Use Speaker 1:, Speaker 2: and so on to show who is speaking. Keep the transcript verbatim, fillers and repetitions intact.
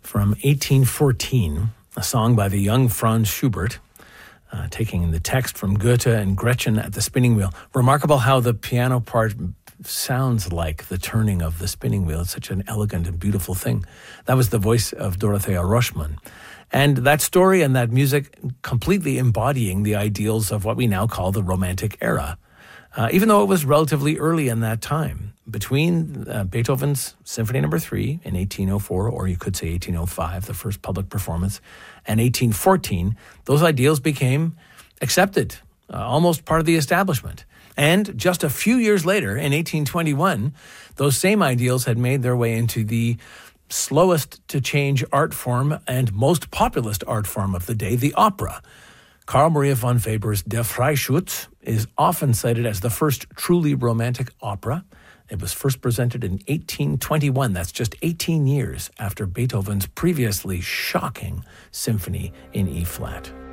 Speaker 1: from eighteen fourteen, a song by the young Franz Schubert, uh, taking the text from Goethe and Gretchen at the spinning wheel. Remarkable how the piano part sounds like the turning of the spinning wheel. It's such an elegant and beautiful thing. That was the voice of Dorothea Roschmann. And that story and that music completely embodying the ideals of what we now call the Romantic era, uh, even though it was relatively early in that time. Between uh, Beethoven's Symphony Number Three in eighteen oh four, or you could say eighteen oh five, the first public performance, and eighteen fourteen, those ideals became accepted, uh, almost part of the establishment. And just a few years later, in eighteen twenty-one, those same ideals had made their way into the slowest to change art form and most populist art form of the day, the opera. Carl Maria von Weber's Der Freischütz is often cited as the first truly romantic opera. It was first presented in eighteen twenty-one. That's just eighteen years after Beethoven's previously shocking symphony in E-flat.